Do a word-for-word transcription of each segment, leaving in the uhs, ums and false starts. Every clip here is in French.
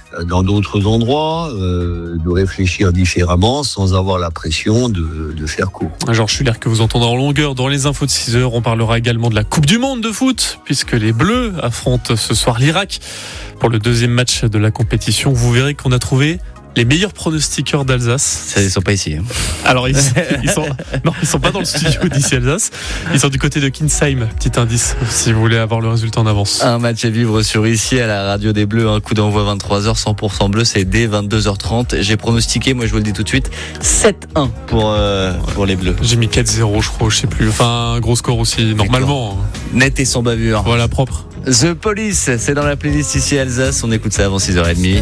dans d'autres endroits, euh, de réfléchir différemment sans avoir la pression de, de faire court. Georges Schuller que vous entendez en longueur dans les infos de six heures. On parlera également de la Coupe du Monde de foot puisque les Bleus affrontent ce soir l'Irak pour le deuxième match de la compétition. Vous verrez qu'on a trouvé les meilleurs pronostiqueurs d'Alsace. Ça, ils sont pas ici. Hein. Alors, ils, ils sont, non, ils sont pas dans le studio d'ici Alsace. Ils sont du côté de Kinsheim. Petit indice, si vous voulez avoir le résultat en avance. Un match à vivre sur ici, à la radio des Bleus. Un coup d'envoi vingt-trois heures, cent pour cent bleu. C'est dès vingt-deux heures trente. J'ai pronostiqué, moi, je vous le dis tout de suite, sept un pour, euh, pour les Bleus. J'ai mis quatre zéro, je crois, je sais plus. Enfin, un gros score aussi, normalement. Net et sans bavure. Voilà, propre. The Police, c'est dans la playlist ici à Alsace. On écoute ça avant six heures trente.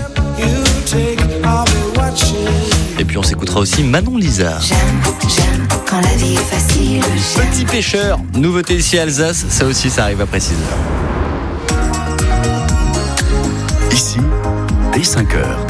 Et puis on s'écoutera aussi Manon Lisa. J'aime, j'aime quand la vie est facile. J'aime. Petit pêcheur, nouveauté ici à Alsace. Ça aussi, ça arrive après six heures. Ici, dès cinq heures.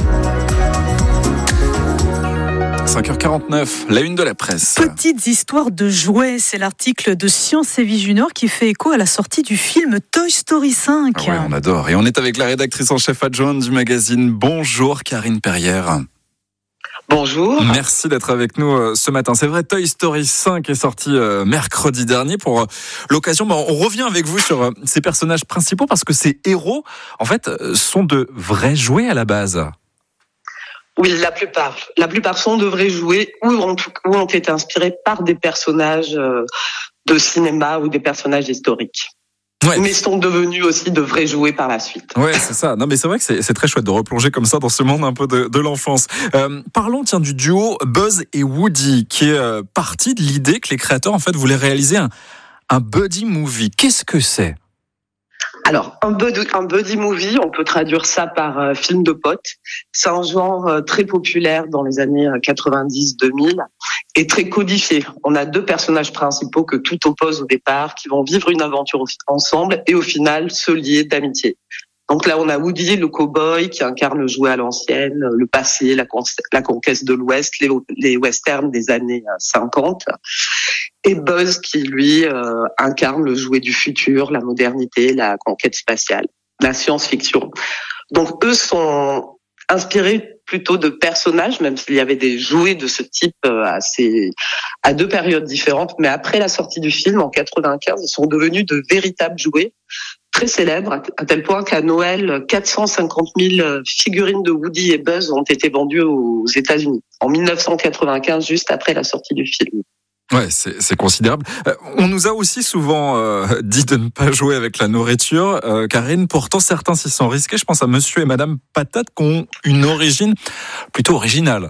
cinq heures quarante-neuf, la une de la presse. Petites histoires de jouets, c'est l'article de Science et Vie Junior qui fait écho à la sortie du film Toy Story cinq. Ah ouais, on adore. Et on est avec la rédactrice en chef adjointe du magazine. Bonjour Karine Perrière. Bonjour. Merci d'être avec nous ce matin. C'est vrai, Toy Story cinq est sorti mercredi dernier. Pour l'occasion, on revient avec vous sur ces personnages principaux parce que ces héros, en fait, sont de vrais jouets à la base. Oui, la plupart. La plupart sont de vrais jouets ou ont, ou ont été inspirés par des personnages de cinéma ou des personnages historiques. Ouais. Mais sont devenus aussi de vrais jouets par la suite. Ouais, c'est ça. Non, mais c'est vrai que c'est, c'est très chouette de replonger comme ça dans ce monde un peu de, de l'enfance. Euh, parlons, tiens, du duo Buzz et Woody, qui est euh, parti de l'idée que les créateurs, en fait, voulaient réaliser un, un buddy movie. Qu'est-ce que c'est ? Alors, un buddy, un buddy movie, on peut traduire ça par euh, film de potes. C'est un genre euh, très populaire dans les années quatre-vingt-dix deux mille et très codifié. On a deux personnages principaux que tout oppose au départ, qui vont vivre une aventure ensemble et au final se lier d'amitié. Donc là, on a Woody, le cow-boy, qui incarne le jouet à l'ancienne, le passé, la, con- la conquête de l'Ouest, les, les westerns des années cinquante. Et Buzz, qui lui euh, incarne le jouet du futur, la modernité, la conquête spatiale, la science-fiction. Donc eux sont inspirés plutôt de personnages, même s'il y avait des jouets de ce type à, ces, à deux périodes différentes. Mais après la sortie du film, en quatre-vingt-quinze, ils sont devenus de véritables jouets, très célèbres, à tel point qu'à Noël, quatre cent cinquante mille figurines de Woody et Buzz ont été vendues aux États-Unis, en dix-neuf cent quatre-vingt-quinze, juste après la sortie du film. Ouais, c'est, c'est considérable. Euh, on nous a aussi souvent euh, dit de ne pas jouer avec la nourriture, euh, Karine. Pourtant, certains s'y sont risqués. Je pense à Monsieur et Madame Patate qui ont une origine plutôt originale.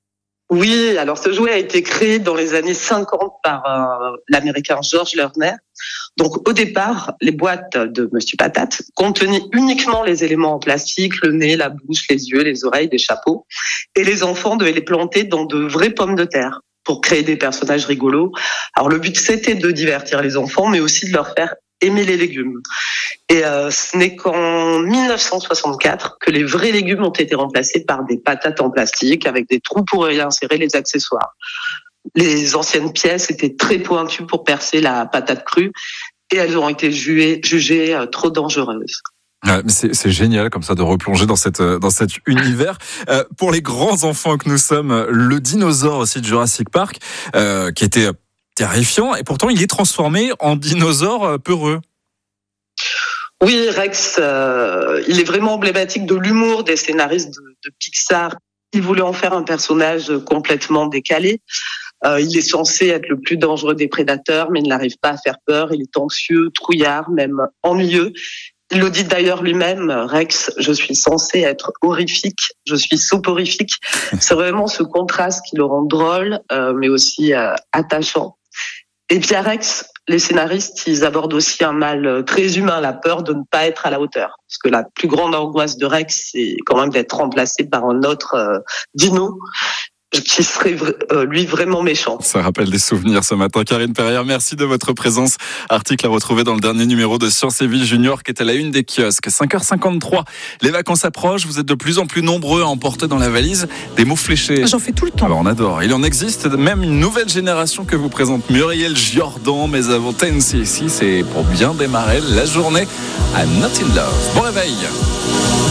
Oui, alors ce jouet a été créé dans les années cinquante par euh, l'américain George Lerner. Donc au départ, les boîtes de Monsieur Patate contenaient uniquement les éléments en plastique, le nez, la bouche, les yeux, les oreilles, des chapeaux. Et les enfants devaient les planter dans de vraies pommes de terre pour créer des personnages rigolos. Alors le but, c'était de divertir les enfants, mais aussi de leur faire aimer les légumes. Et euh, ce n'est qu'en dix-neuf cent soixante-quatre que les vrais légumes ont été remplacés par des patates en plastique avec des trous pour y insérer les accessoires. Les anciennes pièces étaient très pointues pour percer la patate crue et elles ont été jugées, jugées euh, trop dangereuses. Ouais, mais c'est, c'est génial comme ça de replonger dans cette dans cet univers. Euh, pour les grands enfants que nous sommes, le dinosaure aussi de Jurassic Park, euh, qui était terrifiant, et pourtant il est transformé en dinosaure peureux. Oui, Rex, euh, il est vraiment emblématique de l'humour des scénaristes de, de Pixar. Ils voulaient en faire un personnage complètement décalé. Euh, il est censé être le plus dangereux des prédateurs, mais il n'arrive pas à faire peur. Il est anxieux, trouillard, même ennuyeux. Il le dit d'ailleurs lui-même, Rex, je suis censé être horrifique, je suis soporifique. C'est vraiment ce contraste qui le rend drôle, euh, mais aussi euh, attachant. Et puis à Rex, les scénaristes, ils abordent aussi un mal très humain, la peur de ne pas être à la hauteur. Parce que la plus grande angoisse de Rex, c'est quand même d'être remplacé par un autre euh, dino qui serait euh, lui vraiment méchant. Ça rappelle des souvenirs ce matin. Karine Perrière, merci de votre présence. Article à retrouver dans le dernier numéro de Science et Vie Junior qui est à la une des kiosques. cinq heures cinquante-trois, les vacances approchent. Vous êtes de plus en plus nombreux à emporter dans la valise des mots fléchés. J'en fais tout le temps. Alors on adore. Il en existe même une nouvelle génération que vous présente Muriel Jordan. Mais avant Tennessee, ici, c'est pour bien démarrer la journée à Not in Love. Bon réveil.